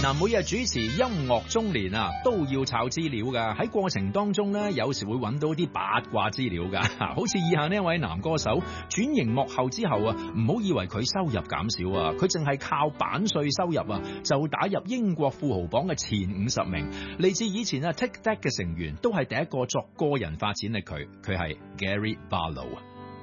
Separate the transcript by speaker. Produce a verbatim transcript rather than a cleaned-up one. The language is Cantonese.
Speaker 1: 嗱，每日主持音樂中年啊，都要抄資料噶。喺過程當中咧，有時會揾到啲八卦資料噶。好似以下呢一位男歌手轉型幕後之後啊，唔好以為佢收入減少啊，佢淨係靠版稅收入啊，就打入英國富豪榜嘅前五十名。嚟自以前啊 Take That 嘅成員，都係第一個作個人發展力佢，佢係 Gary Barlow 啊。